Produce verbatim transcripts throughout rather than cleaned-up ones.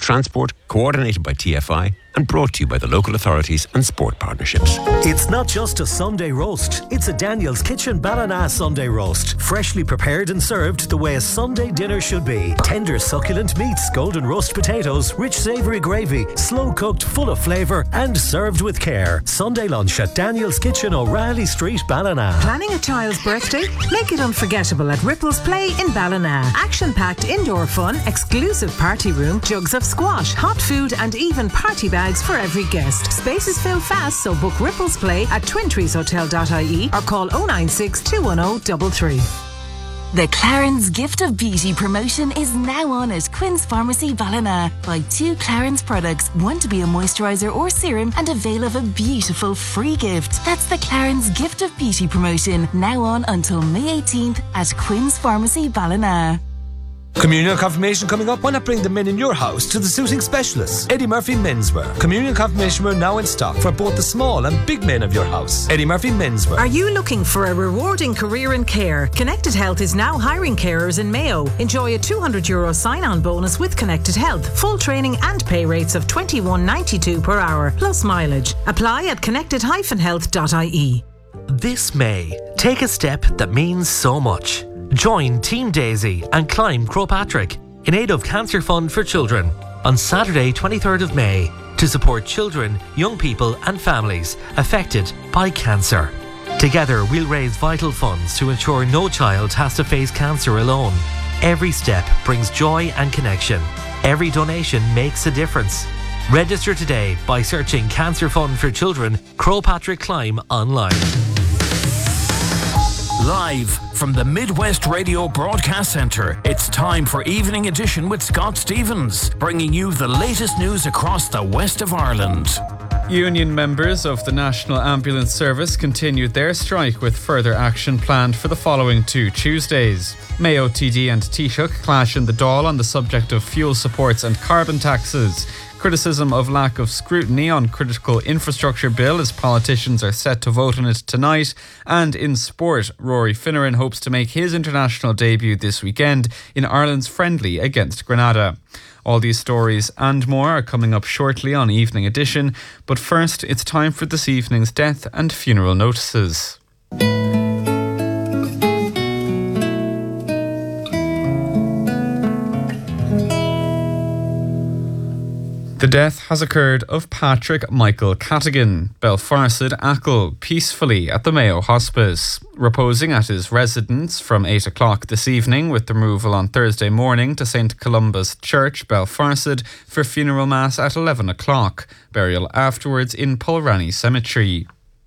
transport coordinated by T F I and brought to you by the local authorities and sport partnerships. It's not just a Sunday roast, it's a Daniel's Kitchen Ballina Sunday roast. Freshly prepared and served the way a Sunday dinner should be. Tender succulent meats, golden roast potatoes, rich savoury gravy, slow cooked, full of flavour and served with care. Sunday lunch at Daniel's Kitchen, O'Reilly Street, Ballina. Planning a child's birthday? Make it unforgettable at Ripples Play in Ballina. Action-packed indoor fun, exclusive party room, jugs of squash, hot food and even party bags for every guest. Spaces fill fast, so book Ripples Play at twin trees hotel dot I E or call oh nine six, two one oh, three three. The Clarence Gift of Beauty promotion is now on at Quinn's Pharmacy Ballina. Buy two Clarence products, one to be a moisturiser or serum, and avail of a beautiful free gift. That's the Clarence Gift of Beauty promotion, now on until May eighteenth at Quinn's Pharmacy Ballina. Communion confirmation coming up. Why not bring the men in your house to the suiting specialists? Eddie Murphy Menswear. Communion confirmation wear now in stock for both the small and big men of your house. Eddie Murphy Menswear. Are you looking for a rewarding career in care? Connected Health is now hiring carers in Mayo. Enjoy a two hundred euro sign-on bonus with Connected Health. Full training and pay rates of twenty-one ninety-two per hour, plus mileage. Apply at connected dash health dot I E. This May, take a step that means so much. Join Team Daisy and climb Croagh Patrick in aid of Cancer Fund for Children on Saturday twenty-third of May to support children, young people and families affected by cancer. Together we'll raise vital funds to ensure no child has to face cancer alone. Every step brings joy and connection. Every donation makes a difference. Register today by searching Cancer Fund for Children Croagh Patrick Climb online. Live from the Midwest Radio Broadcast Centre, it's time for Evening Edition with Scott Stevens, bringing you the latest news across the west of Ireland. Union members of the National Ambulance Service continued their strike with further action planned for the following two Tuesdays. Mayo T D and Taoiseach clash in the Dáil on the subject of fuel supports and carbon taxes. Criticism of lack of scrutiny on critical infrastructure bill as politicians are set to vote on it tonight. And in sport, Rory Finneran hopes to make his international debut this weekend in Ireland's friendly against Grenada. All these stories and more are coming up shortly on Evening Edition, but first it's time for this evening's death and funeral notices. The death has occurred of Patrick Michael Catigan, Belfarsid Achill, peacefully at the Mayo Hospice, reposing at his residence from eight o'clock this evening with the removal on Thursday morning to Saint Columba's Church, Belfarsid, for funeral mass at eleven o'clock, burial afterwards in Pulranny Cemetery.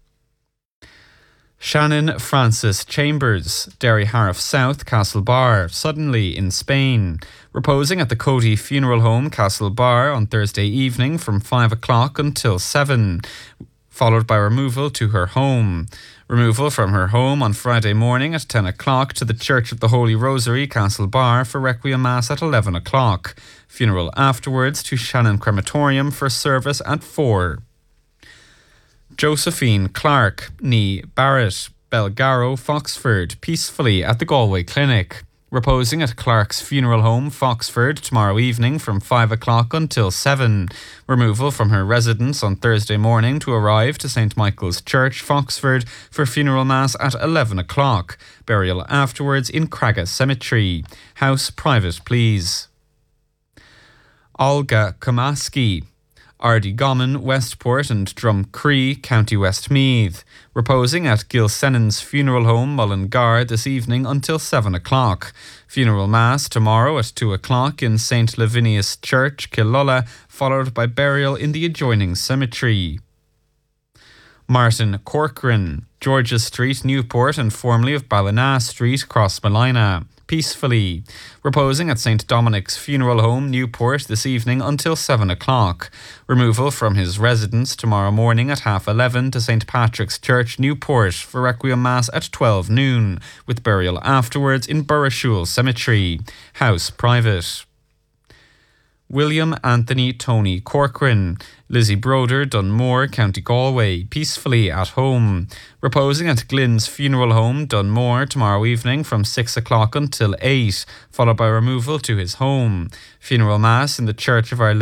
Shannon Francis Chambers, Derry Harriff South, Castlebar, suddenly in Spain, reposing at the Cody Funeral Home, Castlebar, on Thursday evening from five o'clock until seven, followed by removal to her home. Removal from her home on Friday morning at ten o'clock to the Church of the Holy Rosary, Castlebar, for Requiem Mass at eleven o'clock. Funeral afterwards to Shannon Crematorium for service at four. Josephine Clark, nee Barrett, Belgarrow, Foxford, peacefully at the Galway Clinic, reposing at Clark's Funeral Home, Foxford, tomorrow evening from five o'clock until seven. Removal from her residence on Thursday morning to arrive to Saint Michael's Church, Foxford, for funeral mass at eleven o'clock. Burial afterwards in Cragga Cemetery. House private, please. Olga Kamaski, Ardee Westport and Drumcree, County Westmeath, reposing at Gilsennon's Funeral Home, Mullingar, this evening until seven o'clock. Funeral Mass tomorrow at two o'clock in Saint Lavinius Church, Killullah, followed by burial in the adjoining cemetery. Martin Corcoran, George's Street, Newport, and formerly of Ballina Street, Crossmolina, peacefully, reposing at Saint Dominic's Funeral Home, Newport, this evening until seven o'clock. Removal from his residence tomorrow morning at half eleven to Saint Patrick's Church, Newport, for Requiem Mass at twelve noon, with burial afterwards in Burrashule Cemetery. House private. William Anthony Tony Corcoran, Lizzie Broder, Dunmore, County Galway, peacefully at home, reposing at Glyn's Funeral Home, Dunmore, tomorrow evening from six o'clock until eight, followed by removal to his home. Funeral Mass in the Church of Our